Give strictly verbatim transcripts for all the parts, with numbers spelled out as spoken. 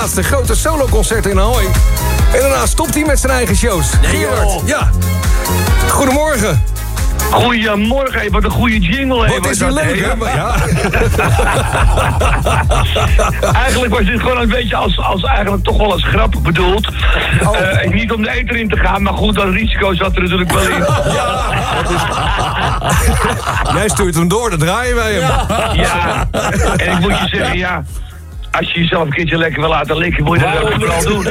laatste grote soloconcert in Ahoy. En daarna stopt hij met zijn eigen shows. Nee, Gerard, ja. Goedemorgen. Goedemorgen, hey, wat een goede jingle. Hey, wat is die leuk, hè? Maar, ja. Eigenlijk was dit gewoon een beetje als, als eigenlijk toch wel als grap bedoeld. Oh. Uh, niet om de eter in te gaan, maar goed, dat risico zat er natuurlijk wel in. Ja, dat is... Jij stuurt hem door, dan draaien wij hem. Ja, en ik moet je zeggen, ja... Als je jezelf een keertje lekker wil laten likken, moet je dat ook vooral doen.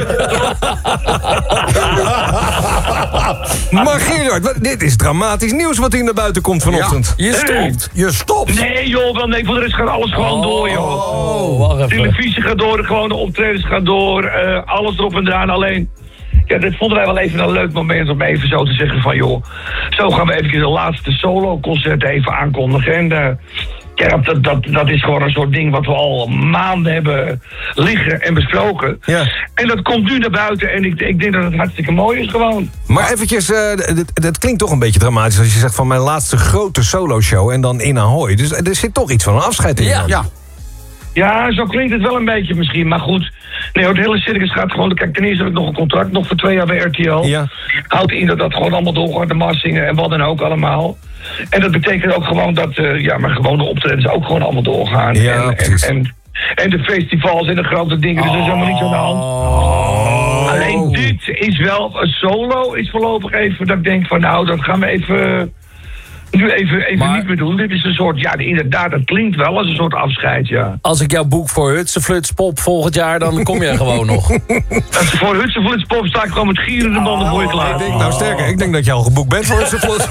Maar Gerard, wat, dit is dramatisch nieuws wat hier naar buiten komt vanochtend. Ja, je stopt. Je stopt. Nee joh, wel nee, voor de rest gaat alles gewoon door joh. Oh, wacht even. Televisie gaat door, gewoon de optredens gaan door, uh, alles erop en eraan. Alleen, ja, dit vonden wij wel even een leuk moment om even zo te zeggen van joh, zo gaan we even de laatste solo-concert even aankondigen. En uh, ja, dat, dat, dat is gewoon een soort ding wat we al maanden hebben liggen en besproken. Ja. En dat komt nu naar buiten en ik, ik denk dat het hartstikke mooi is gewoon. Maar eventjes, uh, het klinkt toch een beetje dramatisch als je zegt van mijn laatste grote solo-show en dan in Ahoy. Dus er zit toch iets van een afscheid in. Ja, ja. Ja, zo klinkt het wel een beetje misschien, maar goed. Nee, het hele circus gaat gewoon... Kijk, ten eerste heb ik nog een contract, nog voor twee jaar bij R T L. Ja. Houdt in dat dat gewoon allemaal doorgaat, de massingen en wat dan ook allemaal. En dat betekent ook gewoon dat, uh, ja, maar gewone optredens ook gewoon allemaal doorgaan. Ja, en, precies. En, en, en de festivals en de grote dingen, dus er is helemaal niets aan de hand. Oh. Alleen dit is wel, een solo is voorlopig even dat ik denk van nou, dat gaan we even... Nu even, even Maar- niet meer doen. Dit is een soort, ja, inderdaad, dat klinkt wel als een soort afscheid, ja. Als ik jou boek voor Hutsenfluts Pop volgend jaar, dan kom je gewoon nog. Als je voor Hutsenfluts Pop sta ik gewoon met gierende banden voor je klaar. Ik denk, nou sterker, ik denk dat je al geboekt bent voor Hutsenfluts.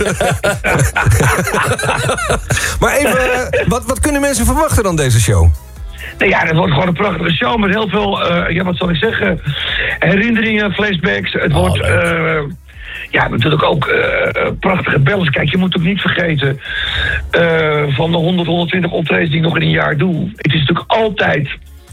Maar even, uh, wat, wat kunnen mensen verwachten dan deze show? Nou ja, dat wordt gewoon een prachtige show met heel veel, uh, ja, wat zal ik zeggen, herinneringen, flashbacks. Het Oh, wordt, leuk. uh, ja, natuurlijk ook uh, prachtige bellers. Kijk, je moet ook niet vergeten, uh, van de honderd, honderdtwintig optredens die ik nog in een jaar doe. Het is natuurlijk altijd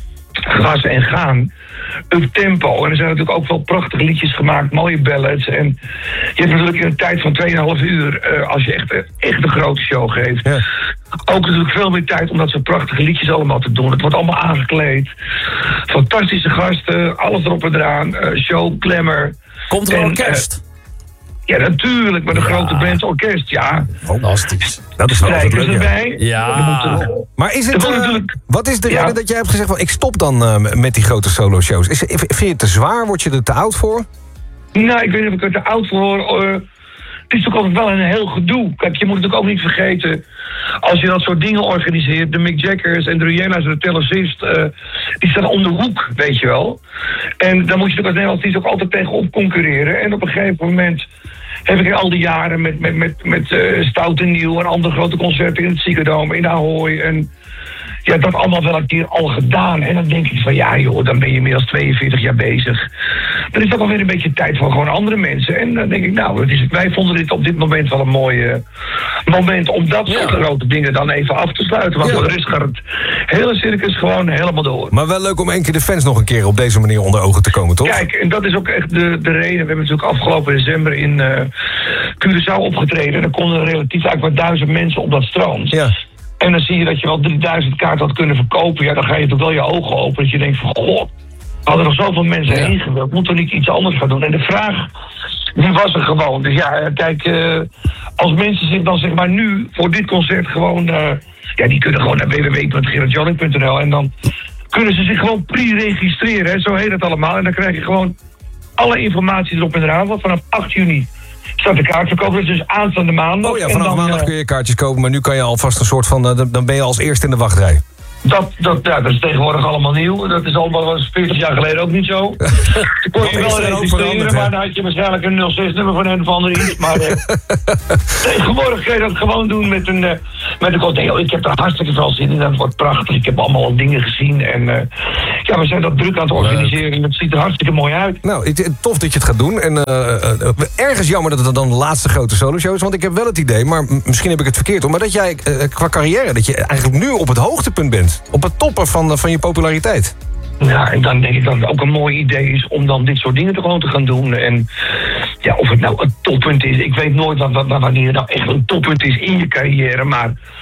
gas en gaan. Up tempo. En er zijn natuurlijk ook wel prachtige liedjes gemaakt, mooie ballads. En je hebt natuurlijk in een tijd van twee komma vijf uur, uh, als je echt, echt een grote show geeft, Ja. ook natuurlijk veel meer tijd om dat soort prachtige liedjes allemaal te doen. Het wordt allemaal aangekleed. Fantastische gasten, alles erop en eraan. Uh, show, glamour. Komt er een En, orkest? Ja, natuurlijk, met een grote band orkest, ja. Fantastisch. Dat is wel altijd Strijkers leuk, ja. erbij. Ja. Er moeten- Maar is Er het, wordt uh, natuurlijk- wat is de Ja. reden dat jij hebt gezegd van ik stop dan uh, met die grote solo-shows? Is, vind je het te zwaar? Word je er te oud voor? Nou, ik weet niet of ik er te oud voor hoor. Uh, het is toch altijd wel een heel gedoe. Kijk, je moet natuurlijk ook niet vergeten, als je dat soort dingen organiseert, de Mick Jaggers en de Rihanna's en de Taylor Swift, uh, die staan om de hoek, weet je wel. En dan moet je natuurlijk als Nederlands dienst ook altijd tegenop concurreren. En op een gegeven moment heb ik al die jaren met, met, met, met uh, Stout en Nieuw en andere grote concerten in het Ziggo in Ahoy en ja, dat allemaal wel een keer al gedaan. En dan denk ik van ja joh, dan ben je meer dan tweeënveertig jaar bezig. Dan is dat alweer een beetje tijd voor gewoon andere mensen. En dan denk ik nou, het is, wij vonden dit op dit moment wel een mooi uh, moment om dat soort Ja. grote dingen dan even af te sluiten. Want Ja. voor de rest gaat het hele circus gewoon helemaal door. Maar wel leuk om één keer de fans nog een keer op deze manier onder ogen te komen, toch? Kijk, en dat is ook echt de, de reden. We hebben natuurlijk afgelopen december in uh, Curaçao opgetreden. En er konden relatief eigenlijk maar duizend mensen op dat strand. Ja. En dan zie je dat je wel drieduizend kaarten had kunnen verkopen. Ja, dan ga je toch wel je ogen open. Dat je denkt van, god, hadden er zoveel mensen Ja. heen gewild. Moeten we niet iets anders gaan doen? En de vraag, die was er gewoon. Dus ja, kijk, uh, als mensen zich dan zeg maar nu voor dit concert gewoon... Uh, ja, die kunnen gewoon naar w w w punt gerard joling punt n l en dan kunnen ze zich gewoon pre-registreren. Hè, zo heet het allemaal. En dan krijg je gewoon alle informatie erop en eraan. Want vanaf acht juni staat de kaartverkoop. Dat is dus aanstaande maandag. Oh ja, En vanaf dan, maandag uh, kun je kaartjes kopen, maar nu kan je alvast een soort van, uh, dan ben je als eerste in de wachtrij. Dat, dat, ja, dat is tegenwoordig allemaal nieuw. Dat is allemaal was veertig jaar geleden ook niet zo. Toen kon Wat je is wel er ook registreren, veranderd, hè? maar dan had je waarschijnlijk een nul zes nummer van een of ander iets. Maar eh, tegenwoordig kun je dat gewoon doen met een, uh, met een cocktail. Ik heb er hartstikke veel zin in. Dat wordt prachtig. Ik heb allemaal al dingen gezien. En uh, ja, we zijn dat druk aan het organiseren. En het ziet er hartstikke mooi uit. Nou, het- tof dat je het gaat doen. En uh, uh, ergens jammer dat het dan de laatste grote solo-show is. Want ik heb wel het idee, maar m- misschien heb ik het verkeerd om, maar dat jij uh, qua carrière, dat je eigenlijk nu op het hoogtepunt bent. Op het toppen van, uh, van je populariteit. Ja, en dan denk ik dat het ook een mooi idee is om dan dit soort dingen te gewoon te gaan doen. En ja, of het nou een toppunt is, ik weet nooit wat, wat, wanneer het nou echt een toppunt is in je carrière. Maar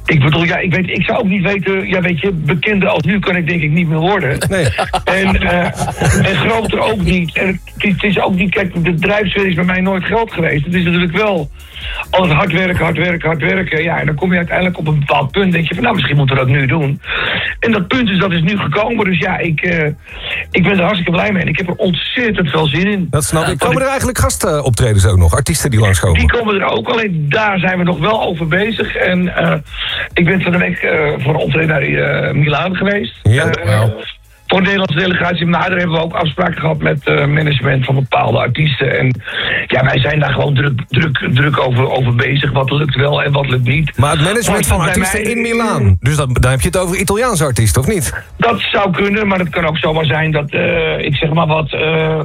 Ik bedoel, ja, ik, weet, ik zou ook niet weten... Ja, weet je, bekender als nu kan ik denk ik niet meer worden. Nee. En, uh, en groter ook niet. En het, het is ook niet... Kijk, de drijfsfeer is bij mij nooit geld geweest. Het is natuurlijk wel altijd hard werken, hard werken, hard werken. Ja, en dan kom je uiteindelijk op een bepaald punt. Denk je van, nou, misschien moeten we dat nu doen. En dat punt is, dat is nu gekomen. Dus ja, ik, uh, ik ben er hartstikke blij mee. En ik heb er ontzettend veel zin in. Dat snap ik. Komen er eigenlijk gastoptredens ook nog? Artiesten die langskomen? Die komen er ook. Alleen daar zijn we nog wel over bezig. En uh, ik ben van de week uh, voor een optreden naar uh, Milaan geweest. Ja, uh, wow. Voor de Nederlandse delegatie. Maar daar hebben we ook afspraken gehad met uh, management van bepaalde artiesten. En ja, wij zijn daar gewoon druk, druk, druk over, over bezig. Wat lukt wel en wat lukt niet. Maar het management van artiesten mij... in Milaan. Dus dan, dan heb je het over Italiaanse artiesten, of niet? Dat zou kunnen, maar het kan ook zomaar zijn dat, uh, ik zeg maar wat... Uh,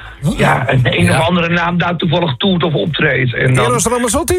ja, een, een ja. of andere naam daar toevallig toert of optreedt. En dan... Eros Ramazzotti?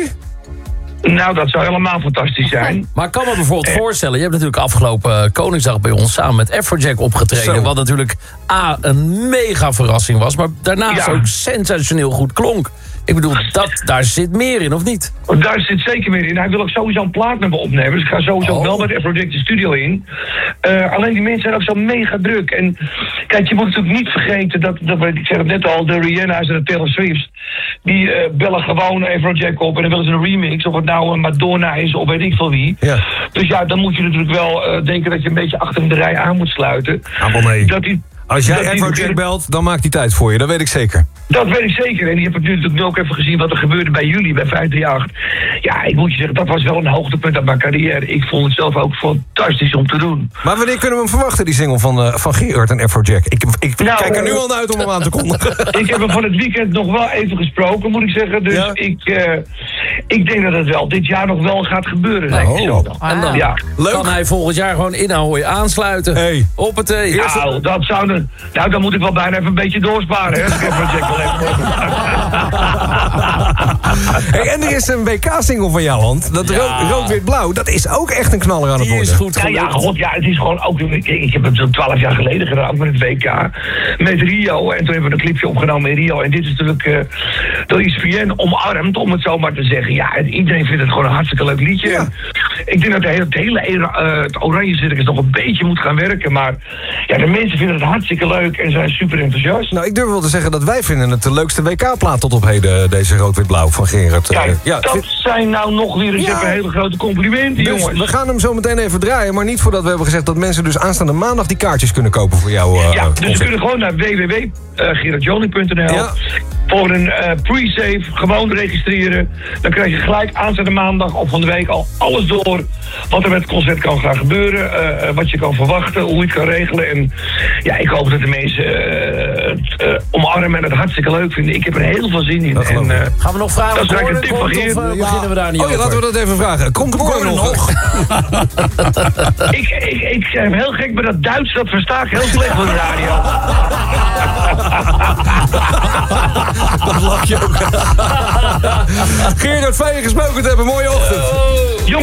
Nou, dat zou helemaal fantastisch zijn. Maar ik kan me bijvoorbeeld eh. voorstellen... je hebt natuurlijk afgelopen Koningsdag bij ons samen met Afrojack opgetreden... Zo. Wat natuurlijk A, een mega verrassing was... maar daarnaast ja. ook sensationeel goed klonk. Ik bedoel, dat, daar zit meer in, of niet? Daar zit zeker meer in. Hij wil ook sowieso een plaat met me opnemen. Dus ik ga sowieso oh. wel met Afrojack de studio in. Uh, alleen die mensen zijn ook zo mega druk. En kijk, je moet natuurlijk niet vergeten dat, dat ik zeg het net al, de Rihanna's en de Taylor Swifts, die uh, bellen gewoon Afrojack op en dan willen ze een remix, of het nou een Madonna is of weet ik veel wie. Ja. Dus ja, dan moet je natuurlijk wel uh, denken dat je een beetje achter de rij aan moet sluiten. Ah, nee. Dat die, Als jij Afrojack belt, dan maakt hij tijd voor je, dat weet ik zeker. Dat weet ik zeker. En je hebt natuurlijk nu ook even gezien wat er gebeurde bij jullie, bij vijf drie acht. Ja, ik moet je zeggen, dat was wel een hoogtepunt uit mijn carrière. Ik vond het zelf ook fantastisch om te doen. Maar wanneer kunnen we hem verwachten, die single van, uh, van Gerard en Afrojack? Ik, ik nou, kijk er nu al naar uit om hem aan te kondigen. Ik heb hem van het weekend nog wel even gesproken, moet ik zeggen. Dus ja. ik, uh, ik denk dat het wel dit jaar nog wel gaat gebeuren. Nou, denk ik zo. Ah, en dan ja. kan hij volgend jaar gewoon in Ahoy aansluiten. Hey. Op het thee. Nou, dat zou een, nou, dan moet ik wel bijna even een beetje doorsparen. Hè? Hey, en er is een W K-single van jou, Hand. Dat ja. Rood-Wit-Blauw, dat is ook echt een knaller aan het worden. Die is goed gelukt. Ja, ja, God, ja, het is gewoon ook... Ik, ik heb het twaalf jaar geleden gedaan, ook met het W K. Met Rio. En toen hebben we een clipje opgenomen in Rio. En dit is natuurlijk uh, door E S P N omarmd, om het zo maar te zeggen. Ja, en iedereen vindt het gewoon een hartstikke leuk liedje. Ja. Ik denk dat het hele, het, hele uh, het Oranje Circus nog een beetje moet gaan werken. Maar ja, de mensen vinden het hartstikke leuk en zijn super enthousiast. Nou, ik durf wel te zeggen dat wij vinden het de leukste W K-plaat tot op heden, deze Rood-Wit-Blauw van Gerard. Kijk, ja, dat vind... zijn nou nog weer eens ja. even hele grote complimenten, dus jongens. We gaan hem zo meteen even draaien, maar niet voordat we hebben gezegd dat mensen dus aanstaande maandag die kaartjes kunnen kopen voor jou. Uh, ja, dus ze kunnen gewoon naar w w w punt gerard joling punt n l ja. voor een uh, pre-save, gewoon registreren. Dan krijg je gelijk aanstaande maandag of van de week al alles door wat er met het concert kan gaan gebeuren, uh, wat je kan verwachten, hoe je het kan regelen. En ja, ik hoop dat de mensen uh, het uh, omarmen en het hartstikke leuk vinden. Ik heb er heel veel zin in. En, uh, gaan we nog vragen? Dat is eigenlijk een tip van Geert. Of uh, beginnen we daar niet oh, ja, over? Laten we dat even vragen. Komt de Gordon nog? ik, ik, ik ben heel gek met dat Duits, dat versta ik heel slecht van de radio. Dat lach je ook. Gerard, fijn gesproken te hebben. Mooie ochtend. Jongens.